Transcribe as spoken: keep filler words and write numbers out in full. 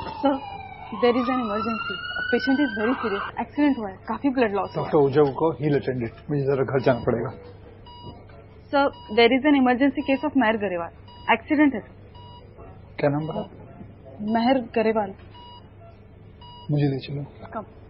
Sir, there is an emergency, patient is very serious, accident हुआ है, काफी blood loss हुआ है। डॉक्टर उज्जव को हील अटेंडेड, मुझे जरा घर जाना पड़ेगा। Sir, there is an emergency case of Mehar Grewal, accident है सर। क्या नाम बता? मेहर गरेवाल। मुझे ले चलो। कब?